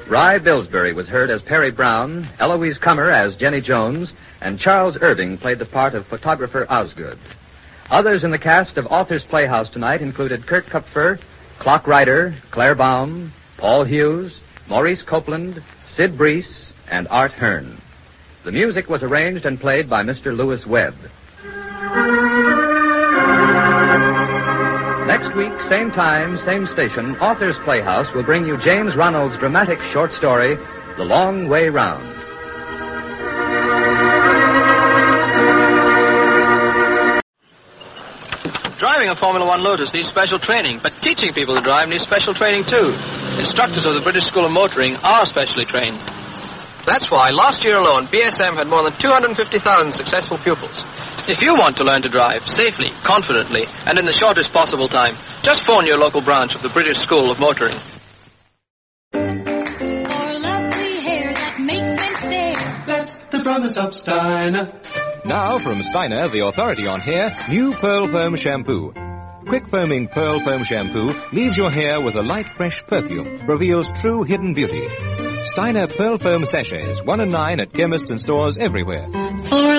Rye Billsbury was heard as Perry Brown, Eloise Cummer as Jenny Jones, and Charles Irving played the part of photographer Osgood. Others in the cast of Author's Playhouse tonight included Kurt Kupfer, Clock Ryder, Claire Baum, Paul Hughes, Maurice Copeland, Sid Breese, and Art Hearn. The music was arranged and played by Mr. Lewis Webb. Next week, same time, same station, Author's Playhouse will bring you James Ronald's dramatic short story, The Long Way Round. Driving a Formula One Lotus needs special training, but teaching people to drive needs special training too. Instructors of the British School of Motoring are specially trained. That's why last year alone, BSM had more than 250,000 successful pupils. If you want to learn to drive safely, confidently, and in the shortest possible time, just phone your local branch of the British School of Motoring. For lovely hair that makes men stare. That's the promise of Steiner. Now from Steiner, the authority on hair, new Pearl Foam Shampoo. Quick foaming Pearl Foam Shampoo leaves your hair with a light, fresh perfume, reveals true hidden beauty. Steiner Pearl Foam Sachets, 1 and 9 at chemists and stores everywhere. For